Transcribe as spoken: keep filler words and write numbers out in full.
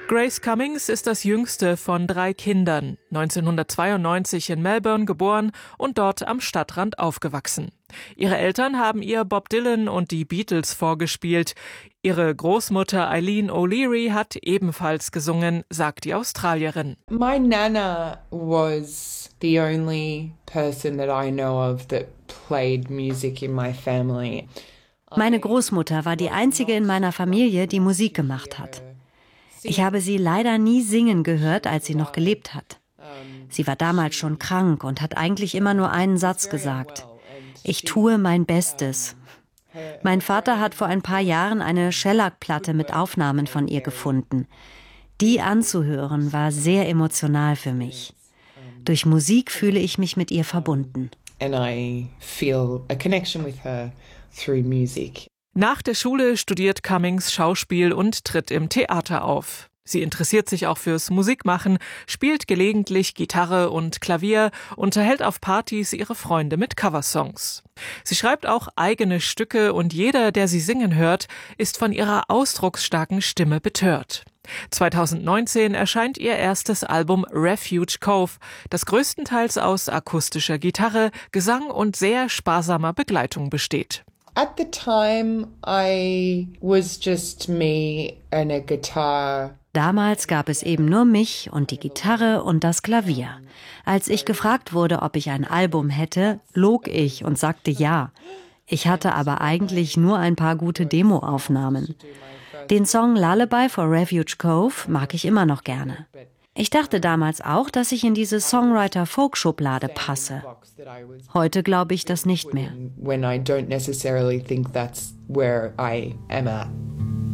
Grace Cummings ist das jüngste von drei Kindern, neunzehnhundertzweiundneunzig in Melbourne geboren und dort am Stadtrand aufgewachsen. Ihre Eltern haben ihr Bob Dylan und die Beatles vorgespielt. Ihre Großmutter Eileen O'Leary hat ebenfalls gesungen, sagt die Australierin. My Nana was the only person that I know of that played music in my family. Meine Großmutter war die einzige in meiner Familie, die Musik gemacht hat. Ich habe sie leider nie singen gehört, als sie noch gelebt hat. Sie war damals schon krank und hat eigentlich immer nur einen Satz gesagt: Ich tue mein Bestes. Mein Vater hat vor ein paar Jahren eine Shellac-Platte mit Aufnahmen von ihr gefunden. Die anzuhören war sehr emotional für mich. Durch Musik fühle ich mich mit ihr verbunden. And I feel a connection with her through music. Nach der Schule studiert Cummings Schauspiel und tritt im Theater auf. Sie interessiert sich auch fürs Musikmachen, spielt gelegentlich Gitarre und Klavier, unterhält auf Partys ihre Freunde mit Coversongs. Sie schreibt auch eigene Stücke und jeder, der sie singen hört, ist von ihrer ausdrucksstarken Stimme betört. zweitausendneunzehn erscheint ihr erstes Album Refuge Cove, das größtenteils aus akustischer Gitarre, Gesang und sehr sparsamer Begleitung besteht. At the time, I was just me and a guitar. Damals gab es eben nur mich und die Gitarre und das Klavier. Als ich gefragt wurde, ob ich ein Album hätte, log ich und sagte ja. Ich hatte aber eigentlich nur ein paar gute Demoaufnahmen. Den Song Lullaby for Refuge Cove mag ich immer noch gerne. Ich dachte damals auch, dass ich in diese Songwriter-Folk-Schublade passe. Heute glaube ich das nicht mehr. When I don't necessarily think that's where I am at.